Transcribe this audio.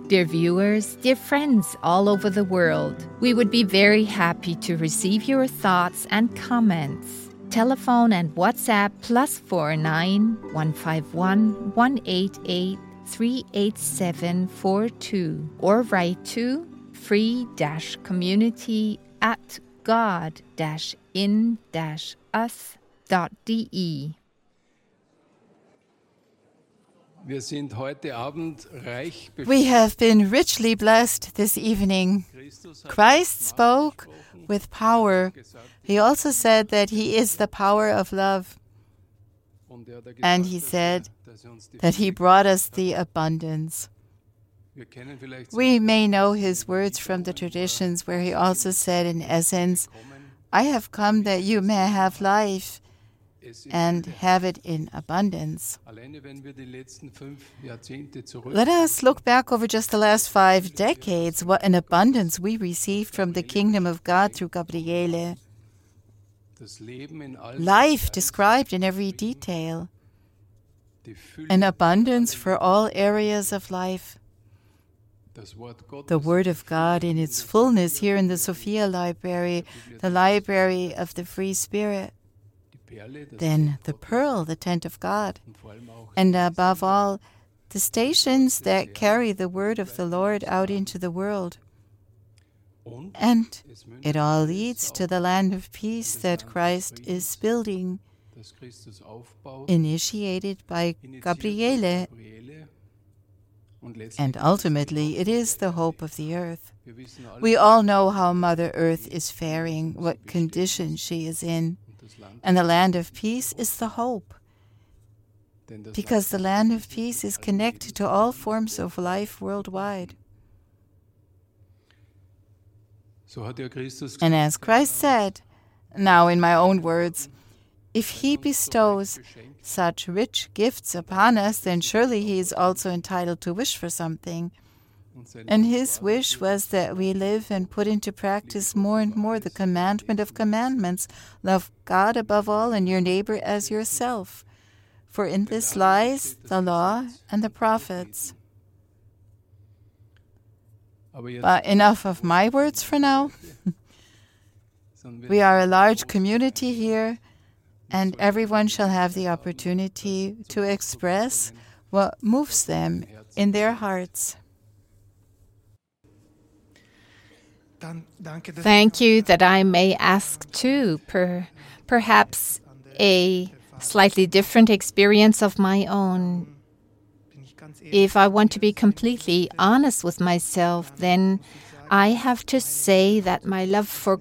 Dear viewers, dear friends all over the world, we would be very happy to receive your thoughts and comments. Telephone and WhatsApp +49 151 188 38742 or write to free-community@god-in-us.de. We have been richly blessed this evening. Christ spoke with power. He also said that He is the power of love. And He said that He brought us the abundance. We may know His words from the traditions where He also said in essence, I have come that you may have life and have it in abundance. Let us look back over just the last 5 decades, what an abundance we received from the kingdom of God through Gabriele. Life described in every detail. An abundance for all areas of life. The Word of God in its fullness here in the Sophia Library, the Library of the Free Spirit. Then the pearl, the tent of God. And above all, the stations that carry the word of the Lord out into the world. And it all leads to the land of peace that Christ is building, initiated by Gabriele. And ultimately, it is the hope of the earth. We all know how Mother Earth is faring, what condition she is in. And the land of peace is the hope. Because the land of peace is connected to all forms of life worldwide. And as Christ said, now in my own words, if He bestows such rich gifts upon us, then surely He is also entitled to wish for something. And His wish was that we live and put into practice more and more the commandment of commandments, love God above all and your neighbor as yourself. For in this lies the law and the prophets. But enough of my words for now. We are a large community here, and everyone shall have the opportunity to express what moves them in their hearts. Thank you that I may ask too, perhaps a slightly different experience of my own. If I want to be completely honest with myself, then I have to say that my love for